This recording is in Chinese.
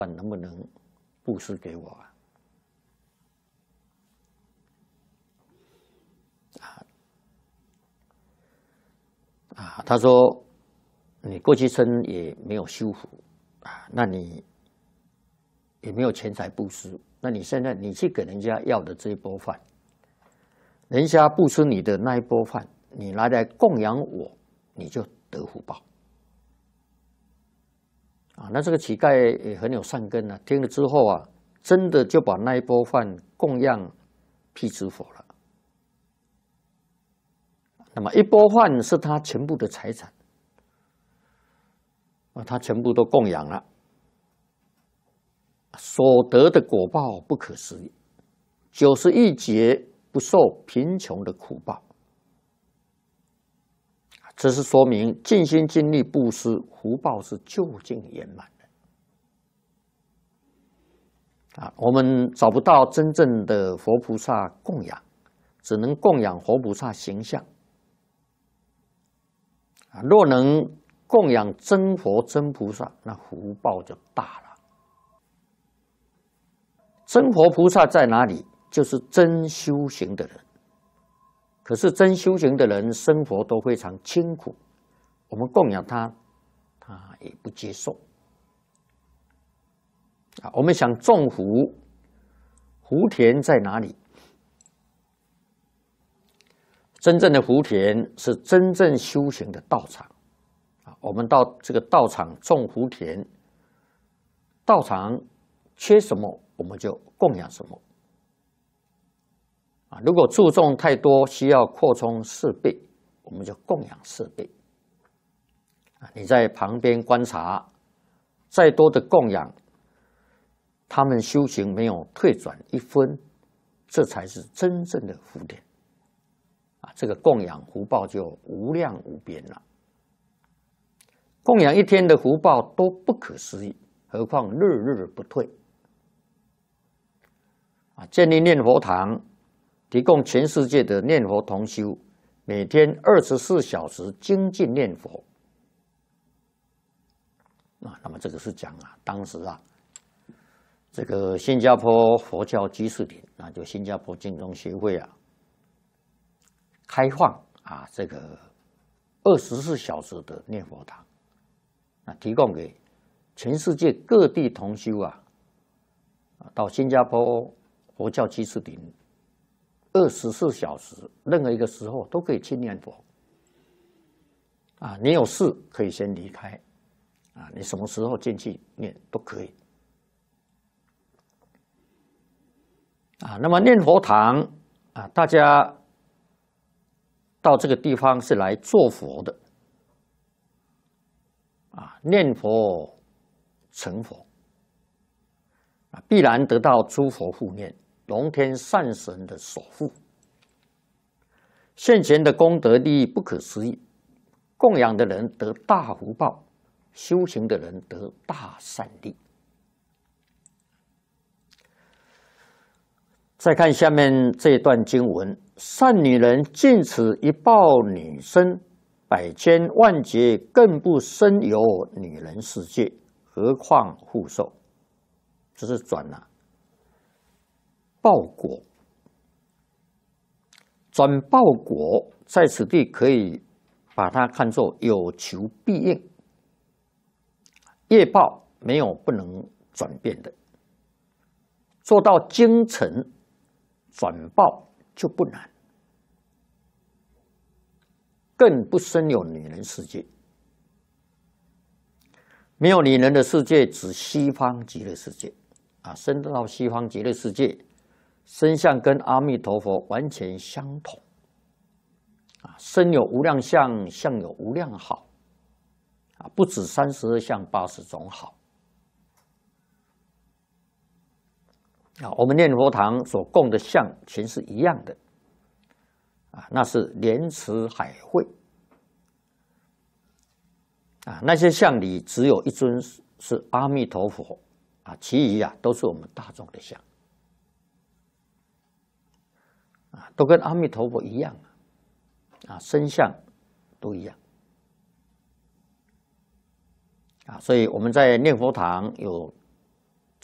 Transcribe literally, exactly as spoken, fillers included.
能不能布施给我啊？啊啊，他说你过去生也没有修福啊，那你也没有钱财布施，那你现在你去给人家要的这一波饭，人家布施你的那一波饭，你拿来供养我，你就得福报。啊，那这个乞丐也很有善根啊，听了之后啊，真的就把那一钵饭供养辟支佛了。那么一钵饭是他全部的财产，啊，他全部都供养了，所得的果报不可思议，九十亿劫不受贫穷的苦报。这是说明尽心尽力布施，福报是究竟圆满的。啊，我们找不到真正的佛菩萨供养，只能供养佛菩萨形象。啊，若能供养真佛真菩萨，那福报就大了。真佛菩萨在哪里？就是真修行的人。可是真修行的人生活都非常清苦，我们供养他，他也不接受。啊，我们想种福，福田在哪里？真正的福田是真正修行的道场。啊，我们到这个道场种福田，道场缺什么，我们就供养什么。啊，如果注重太多，需要扩充四倍，我们就供养四倍。啊，你在旁边观察，再多的供养，他们修行没有退转一分，这才是真正的福田。啊，这个供养福报就无量无边了。供养一天的福报都不可思议，何况日日不退。啊，建立念佛堂，提供全世界的念佛同修，每天二十四小时精进念佛。啊，那么这个是讲啊，当时啊，这个新加坡佛教居士林，那就新加坡净宗协会啊，开放啊这个二十四小时的念佛堂，啊，提供给全世界各地同修啊，到新加坡佛教居士林。二十四小时，任何一个时候都可以去念佛。啊，你有事可以先离开，啊，你什么时候进去念都可以。啊，那么念佛堂啊，大家到这个地方是来做佛的，啊，念佛成佛，啊，必然得到诸佛护念。龙天善神的守护，现前的功德利益不可思议，供养的人得大福报，修行的人得大善利。再看下面这段经文：善女人尽此一报女身，百千万劫更不生有女人世界，何况复受？这是转了。报果，转报果，在此地可以把它看作有求必应。业报没有不能转变的，做到精诚转报就不难，更不生有女人世界。没有女人的世界，指西方极乐世界啊，升到西方极乐世界。身相跟阿弥陀佛完全相同，啊，身有无量相，相有无量好，啊，不止三十二相八十种好。啊，我们念佛堂所供的相全是一样的，啊，那是莲池海会，啊，那些相里只有一尊是阿弥陀佛，啊，其余啊都是我们大众的相。啊，都跟阿弥陀佛一样啊，身相都一样啊，所以我们在念佛堂有